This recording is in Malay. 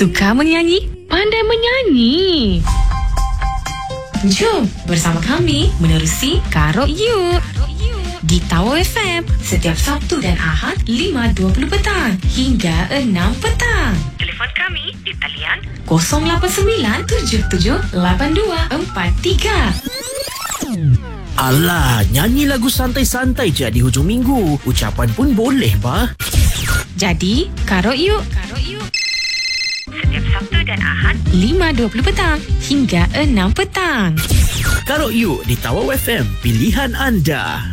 Suka menyanyi? Pandai menyanyi. Jom bersama kami menerusi Karok You di Tower FM setiap Sabtu dan Ahad 5.20 petang hingga 6 petang. Telefon kami di talian 089778243. Alah, nyanyi lagu santai-santai je di hujung minggu. Ucapan pun boleh, bah. Jadi, Karok You setiap Sabtu dan Ahad 5.20 petang hingga 6 petang. Karok You di Tawau FM, pilihan anda.